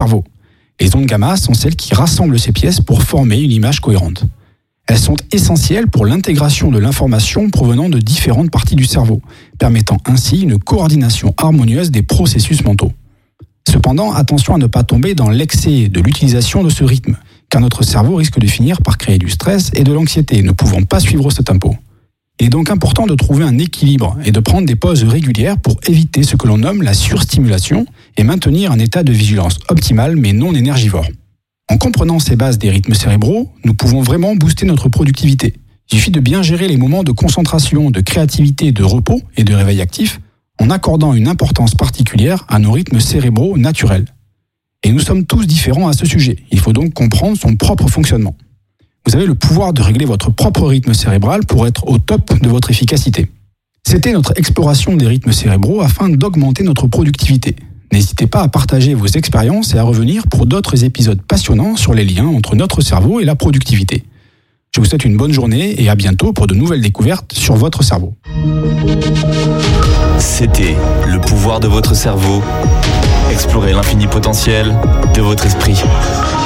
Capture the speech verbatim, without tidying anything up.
cerveau. Les ondes gamma sont celles qui rassemblent ces pièces pour former une image cohérente. Elles sont essentielles pour l'intégration de l'information provenant de différentes parties du cerveau, permettant ainsi une coordination harmonieuse des processus mentaux. Cependant, attention à ne pas tomber dans l'excès de l'utilisation de ce rythme, car notre cerveau risque de finir par créer du stress et de l'anxiété, ne pouvant pas suivre ce tempo. Il est donc important de trouver un équilibre et de prendre des pauses régulières pour éviter ce que l'on nomme la surstimulation et maintenir un état de vigilance optimal mais non énergivore. En comprenant ces bases des rythmes cérébraux, nous pouvons vraiment booster notre productivité. Il suffit de bien gérer les moments de concentration, de créativité, de repos et de réveil actif en accordant une importance particulière à nos rythmes cérébraux naturels. Et nous sommes tous différents à ce sujet. Il faut donc comprendre son propre fonctionnement. Vous avez le pouvoir de régler votre propre rythme cérébral pour être au top de votre efficacité. C'était notre exploration des rythmes cérébraux afin d'augmenter notre productivité. N'hésitez pas à partager vos expériences et à revenir pour d'autres épisodes passionnants sur les liens entre notre cerveau et la productivité. Je vous souhaite une bonne journée et à bientôt pour de nouvelles découvertes sur votre cerveau. C'était Le pouvoir de votre cerveau. Explorez l'infini potentiel de votre esprit.